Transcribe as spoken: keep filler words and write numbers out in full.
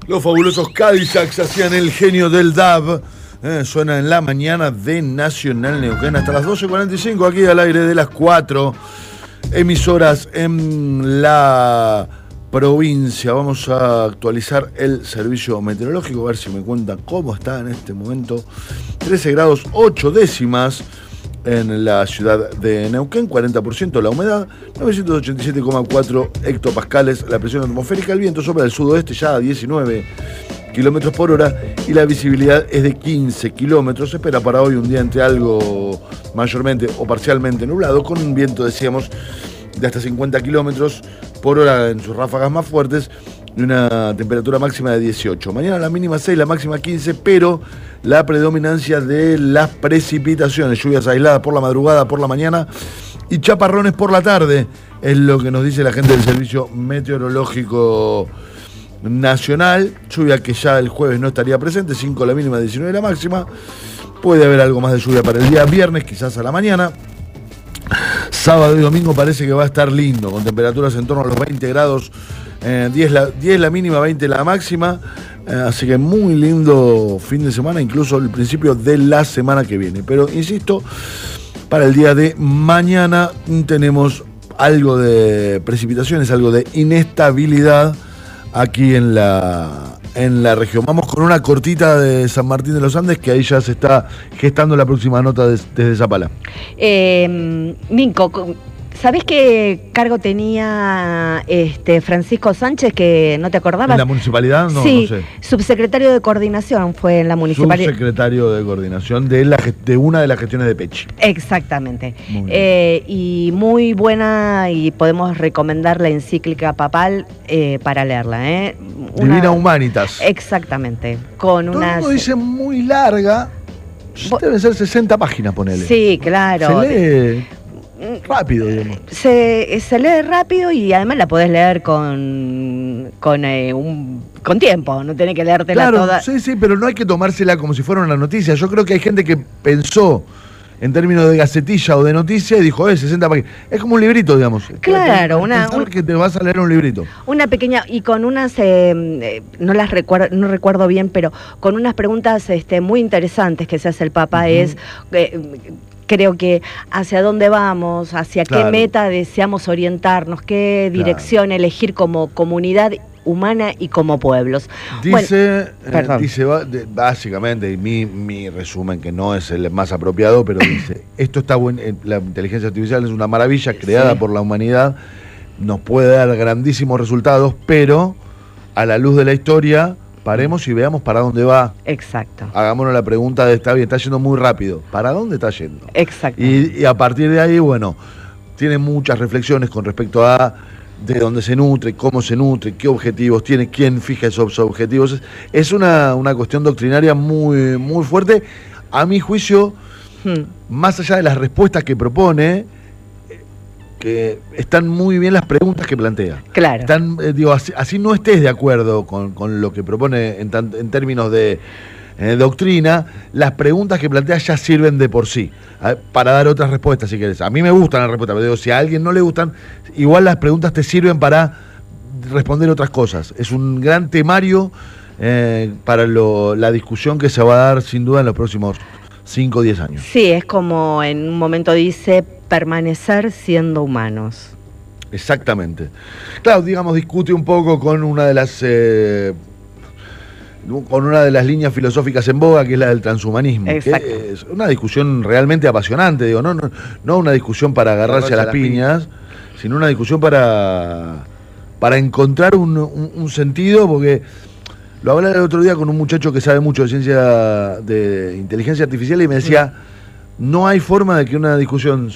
Los fabulosos Cadillacs hacían el genio del D A B. Eh, suena en la mañana de Nacional Neuquén hasta las doce cuarenta y cinco, aquí al aire de las cuatro emisoras en la provincia. Vamos a actualizar el servicio meteorológico, a ver si me cuentan cómo está en este momento. trece grados ocho décimas en la ciudad de Neuquén, cuarenta por ciento la humedad, novecientos ochenta y siete coma cuatro hectopascales la presión atmosférica, el viento sopla del sudoeste ya a diecinueve kilómetros por hora y la visibilidad es de quince kilómetros. Se espera para hoy un día entre algo mayormente o parcialmente nublado, con un viento, decíamos, de hasta cincuenta kilómetros por hora en sus ráfagas más fuertes y una temperatura máxima de dieciocho. Mañana la mínima seis, la máxima quince, pero la predominancia de las precipitaciones, lluvias aisladas por la madrugada, por la mañana y chaparrones por la tarde, es lo que nos dice la gente del Servicio Meteorológico Nacional. Lluvia que ya el jueves no estaría presente, cinco la mínima, diecinueve la máxima. Puede haber algo más de lluvia para el día viernes, quizás a la mañana. Sábado y domingo parece que va a estar lindo, con temperaturas en torno a los veinte grados, eh, diez, la, diez la mínima, veinte la máxima. Eh, así que muy lindo fin de semana, incluso el principio de la semana que viene. Pero insisto, para el día de mañana tenemos algo de precipitaciones, algo de inestabilidad aquí en la, en la región. Vamos con una cortita de San Martín de los Andes, que ahí ya se está gestando la próxima nota de, desde Zapala. Eh, Minco, ¿sabés qué cargo tenía este Francisco Sánchez, que no te acordabas? ¿En la municipalidad? No, sí, no sé. Subsecretario de Coordinación fue en la municipalidad. Subsecretario de Coordinación de, la, de una de las gestiones de Pechi. Exactamente. Muy eh, y muy buena, y podemos recomendar la encíclica papal eh, para leerla. ¿eh? Una, Divina Humanitas. Exactamente. Con Todo unas... el mundo dice muy larga. Deben ser sesenta páginas, ponele. Sí, claro. Se lee rápido, digamos. Se, se lee rápido y además la podés leer con con, eh, un, con tiempo, no tenés que leértela claro, toda. Sí, sí, pero no hay que tomársela como si fuera una noticia. Yo creo que hay gente que pensó en términos de gacetilla o de noticia y dijo, eh, sesenta páginas. Es como un librito, digamos. Claro, una... Un, que te vas a leer un librito. Una pequeña, y con unas, eh, no las recuerdo, no recuerdo bien, pero con unas preguntas este, muy interesantes que se hace el Papa. Uh-huh. Es... Eh, creo que hacia dónde vamos, hacia claro. qué meta deseamos orientarnos, qué dirección claro. elegir como comunidad humana y como pueblos. Dice, bueno, eh, dice básicamente, y mi, mi resumen, que no es el más apropiado, pero dice, esto está bueno, la inteligencia artificial es una maravilla creada sí. por la humanidad, nos puede dar grandísimos resultados, pero a la luz de la historia, paremos y veamos para dónde va. Exacto. Hagámonos la pregunta de, está bien, está yendo muy rápido. ¿Para dónde está yendo? Exacto. Y, y a partir de ahí, bueno, tiene muchas reflexiones con respecto a de dónde se nutre, cómo se nutre, qué objetivos tiene, quién fija esos objetivos. Es, es una, una cuestión doctrinaria muy, muy fuerte. A mi juicio, hmm. más allá de las respuestas que propone, que están muy bien las preguntas que plantea. Claro. Están, eh, digo, así, así no estés de acuerdo con, con lo que propone en, tan, en términos de eh, doctrina, las preguntas que plantea ya sirven de por sí, eh, para dar otras respuestas, si querés. A mí me gustan las respuestas, pero digo, si a alguien no le gustan, igual las preguntas te sirven para responder otras cosas. Es un gran temario eh, para lo, la discusión que se va a dar sin duda en los próximos cinco o diez años. Sí, es como en un momento dice, permanecer siendo humanos. Exactamente. Claro, digamos, discute un poco con una de las eh, con una de las líneas filosóficas en boga, que es la del transhumanismo. Exacto. Que es una discusión realmente apasionante, digo, no, no, no una discusión para agarrarse a las piñas, sino una discusión para, para encontrar un, un, un sentido, porque lo hablaba el otro día con un muchacho que sabe mucho de ciencia, de inteligencia artificial, y me decía, no hay forma de que una discusión